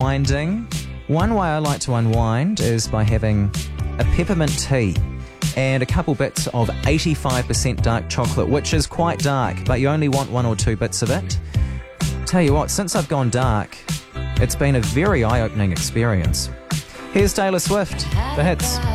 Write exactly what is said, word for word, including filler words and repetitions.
unwinding. One way I like to unwind is by having a peppermint tea and a couple bits of eighty-five percent dark chocolate, which is quite dark, but you only want one or two bits of it. Tell you what, since I've gone dark, it's been a very eye-opening experience. Here's Taylor Swift, the hits.